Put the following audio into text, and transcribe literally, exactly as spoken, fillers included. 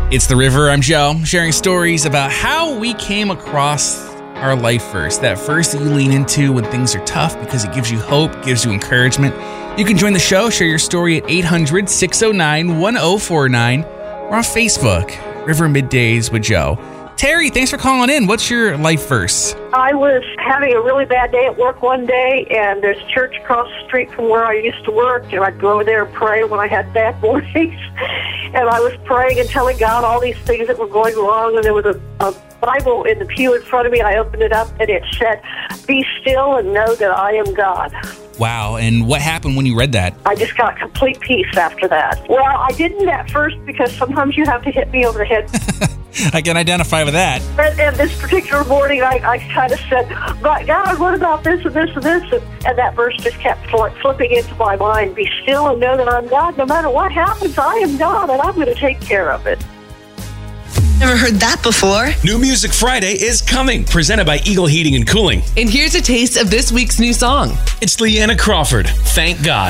It's The River. I'm Joe, sharing stories about how we came across our life verse. That verse that you lean into when things are tough because it gives you hope, gives you encouragement. You can join the show, share your story at eight hundred, six oh nine, one oh four nine or on Facebook, River Middays with Joe. Terry, thanks for calling in. What's your life verse? I was having a really bad day at work one day, and there's a church across the street from where I used to work, and I'd go over there and pray when I had bad mornings. And I was praying and telling God all these things that were going wrong, and there was a, a Bible in the pew in front of me. I opened it up, and it said, "Be still and know that I am God." Wow, and what happened when you read that? I just got complete peace after that. Well, I didn't at first because sometimes you have to hit me over the head. I can identify with that. And, and this particular morning, I, I kind of said, "But God, what about this and this and this?" And, and that verse just kept fl- flipping into my mind. Be still and know that I'm God. No matter what happens, I am God, and I'm going to take care of it. Never heard that before. New Music Friday is coming, presented by Eagle Heating and Cooling. And here's a taste of this week's new song. It's Leanna Crawford, Thank God.